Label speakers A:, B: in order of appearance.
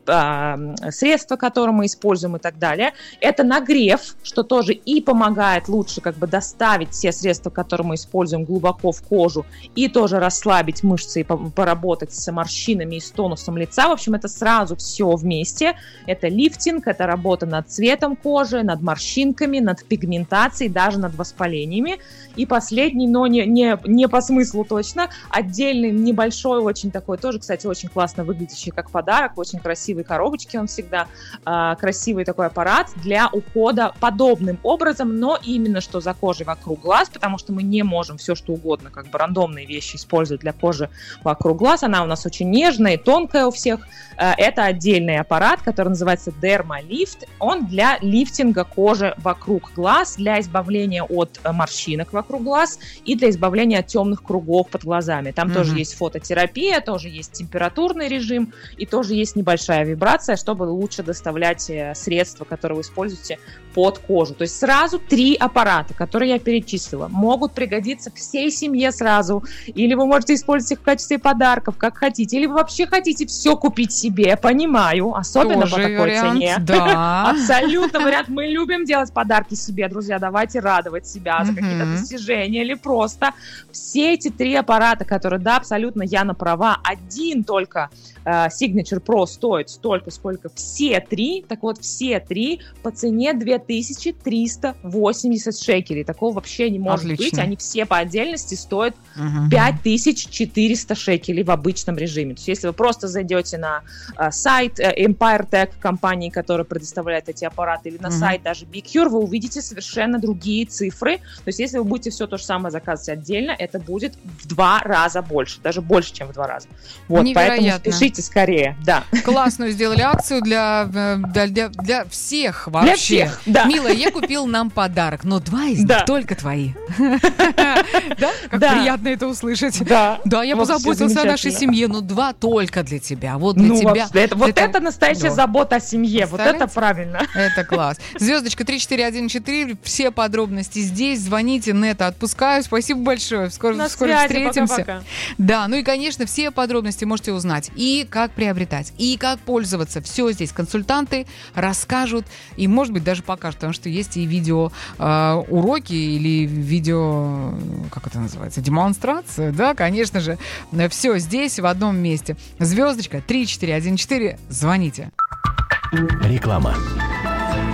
A: средства, которые мы используем и так далее. Это нагрев, что тоже и помогает лучше как бы доставить все средства, которые мы используем, глубоко в кожу, и тоже расслабить мышцы и поработать с морщинами и с тонусом лица. В общем, это сразу все вместе. Это лифтинг, это работа над цветом кожи, над морщинками, над пигментацией, даже над воспалениями. И последний, но не по смыслу точно, отдельный небольшой, очень такой, тоже, кстати, очень классно выглядящий как подарок, очень красивой коробочке, он всегда красивый такой аппарат для ухода подобным образом, но именно что за кожей вокруг глаз, потому что мы не можем все что угодно, как бы рандомные вещи использовать для кожи вокруг глаз, она у нас очень нежная и тонкая у всех. Это отдельный аппарат, который называется Dermalift, он для лифтинга кожи вокруг глаз, для избавления от морщинок вокруг глаз и для избавления от темных кругов под глазами. Там тоже есть фототерапия, тоже есть температурный режим и тоже есть небольшая вибрация, чтобы лучше доставлять средства, которые вы используете под кожу. То есть сразу 3 аппарата, которые я перечислила, могут пригодиться всей семье сразу, или вы можете использовать их в качестве подарков, как хотите, или вы вообще хотите все купить себе, понимаю, особенно
B: тоже
A: по такой
B: вариант,
A: цене.
B: да.
A: Абсолютно вариант. Мы любим делать подарки себе, друзья, давайте радовать себя за какие-то достижения или просто. Все эти 3 аппарата, которые, да, абсолютно Яна права, один только Signature Pro стоит столько, сколько все 3, так вот все 3 по цене 2380 шекелей. Такого вообще не может быть. Они все по отдельности стоят 5400 шекелей в обычном режиме. То есть если вы просто зайдете на сайт Empire Tech компании, которая предоставляет эти аппараты, или на сайт даже BigCure, вы увидите совершенно другие цифры. То есть если вы будете все то же самое заказывать отдельно, это будет в 2 раза больше, даже больше, чем в 2 раза. Вот, поэтому спешите скорее, да.
B: Классную сделали акцию для всех вообще.
A: Для всех, да.
B: Милая, я купил нам подарок, но 2 из них только твои. Да? Как приятно это услышать. Да, я позаботился о нашей семье, но 2 только для тебя. Вот для тебя.
A: Вот это настоящая забота о семье. Вот это правильно.
B: Это класс. Звездочка 3414. Все подробности здесь. Звоните, Нета отпускаю. Спасибо большое. Скоро встретимся.
A: Пока-пока.
B: Да, ну и, конечно, все подробности можете узнать. И как приобретать, и как пользоваться. Все здесь консультанты расскажут и, может быть, даже покажут, потому что есть и видео уроки или видео, как это называется, демонстрация, да, конечно же. Все здесь в одном месте. Звездочка 3414. Звоните.
C: Реклама.